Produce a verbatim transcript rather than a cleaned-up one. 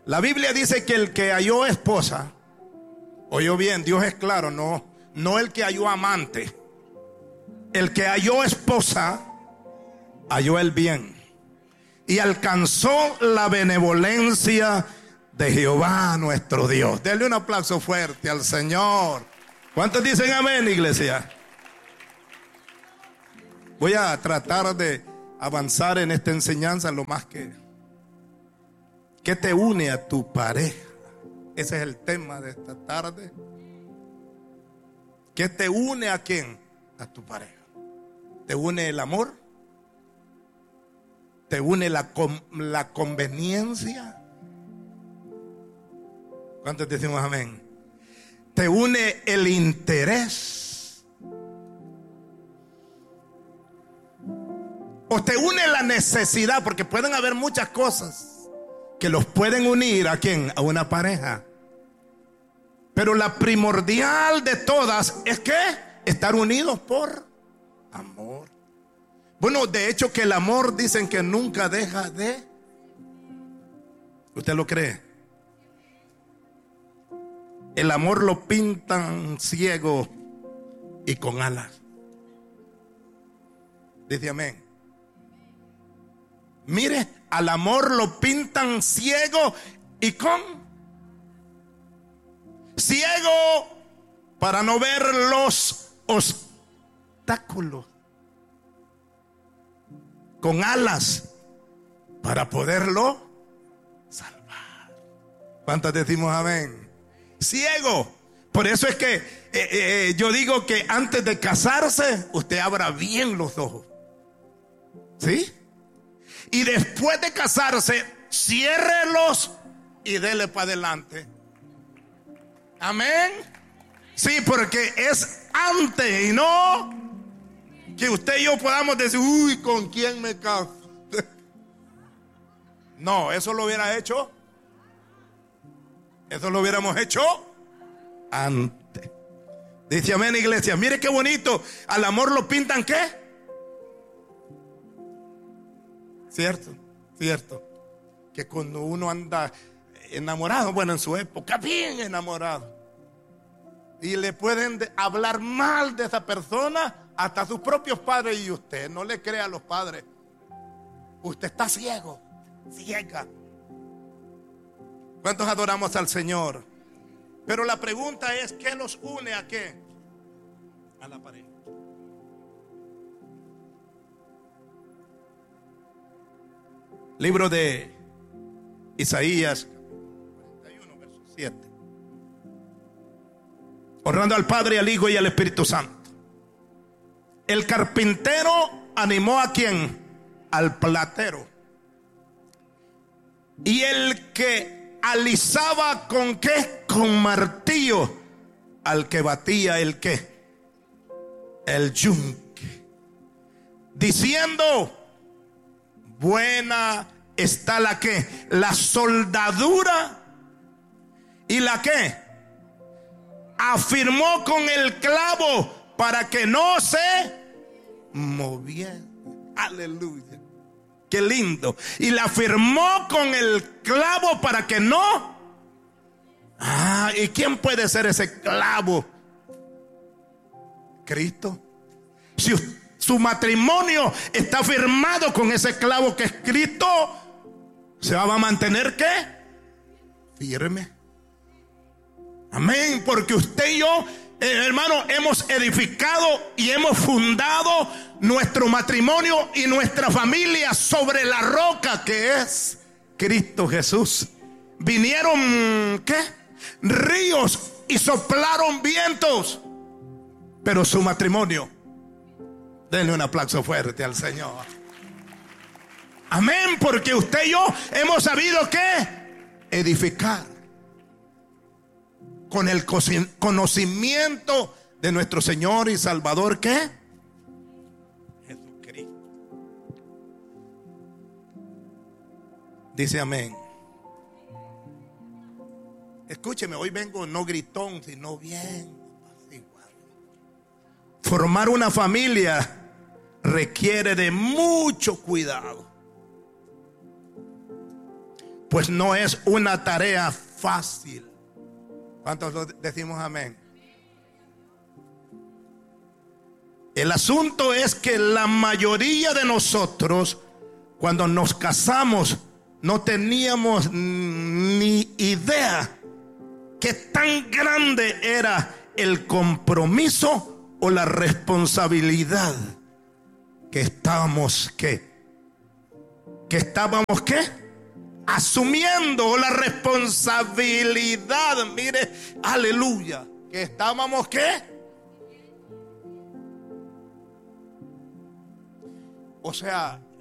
La Biblia dice que el que halló esposa, oyó bien, Dios es claro, no, no el que halló amante. El que halló esposa, halló el bien y alcanzó la benevolencia de Jehová nuestro Dios. Denle un aplauso fuerte al Señor. ¿Cuántos dicen amén, iglesia? Voy a tratar de avanzar en esta enseñanza lo más que... ¿Qué te une a tu pareja? Ese es el tema de esta tarde. ¿Qué te une a quién? A tu pareja. ¿Te une el amor? ¿Te une la, la conveniencia? ¿Cuántos decimos amén? ¿Te une el interés? ¿O te une la necesidad? Porque pueden haber muchas cosas que los pueden unir a quién, a una pareja. Pero la primordial de todas es que estar unidos por amor. Bueno, de hecho que el amor dicen que nunca deja de. ¿Usted lo cree? El amor lo pintan ciego y con alas. Dice amén. Mire, al amor lo pintan ciego y con ciego para no ver los obstáculos, con alas para poderlo salvar. ¿Cuántas decimos amén? Ciego. Por eso es que eh, eh, yo digo que antes de casarse usted abra bien los ojos, ¿sí? Y después de casarse, ciérrelos y dele para adelante. Amén. Sí, porque es antes y no que usted y yo podamos decir, uy, ¿con quién me caso? No, eso lo hubiera hecho. Eso lo hubiéramos hecho antes. Dice amén, iglesia. Mire qué bonito. Al amor lo pintan, ¿qué? Cierto, cierto. Que cuando uno anda enamorado, bueno, en su época, bien enamorado, y le pueden hablar mal de esa persona hasta sus propios padres, y usted no le cree a los padres. Usted está ciego, ciega. ¿Cuántos adoramos al Señor? Pero la pregunta es, ¿qué nos une a qué? A la pareja. Libro de Isaías cuarenta y uno, verso siete. Honrando al Padre, al Hijo y al Espíritu Santo. El carpintero animó a quién? Al platero. Y el que alisaba con qué? Con martillo. Al que batía el qué? El yunque. Diciendo, buena está la que, la soldadura y la que afirmó con el clavo para que no se moviera. Aleluya. Qué lindo. Y la afirmó con el clavo para que no. Ah, ¿y quién puede ser ese clavo? Cristo. Si su matrimonio está firmado con ese clavo que es Cristo, ¿se va a mantener qué? Firme. Amén. Porque usted y yo, eh, hermano, hemos edificado y hemos fundado nuestro matrimonio y nuestra familia sobre la roca que es Cristo Jesús. Vinieron ¿qué? Ríos y soplaron vientos, pero su matrimonio, denle un aplauso fuerte al Señor. Amén. Porque usted y yo hemos sabido ¿qué? Edificar con el conocimiento de nuestro Señor y Salvador ¿qué? Jesucristo. Dice amén. Escúcheme, hoy vengo no gritón, sino bien apaciguado. Formar una familia requiere de mucho cuidado. pues no es una tarea fácil. ¿Cuántos decimos amén? El asunto es que la mayoría de nosotros, cuando nos casamos, no teníamos ni idea qué tan grande era el compromiso o la responsabilidad que estábamos, ¿qué? Que estábamos, ¿qué? Asumiendo la responsabilidad, mire, aleluya, que estábamos, ¿qué? O sea,